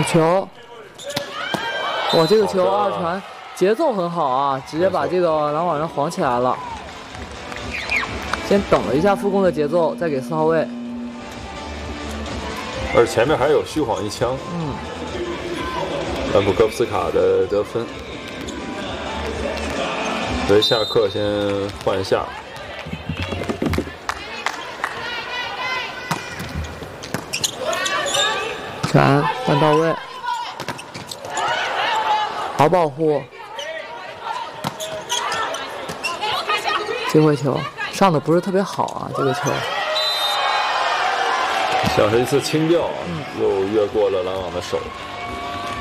球，哇，这个球二传节奏很好啊，直接把这个篮网人晃起来了。先等了一下副攻的节奏，再给4号位。 而前面还有虚晃一枪。兰普科夫斯卡的得分。所以下课先换一下。 传半到位，好保护，机会球上的不是特别好啊，这个球像是一次轻吊，又越过了篮网的手。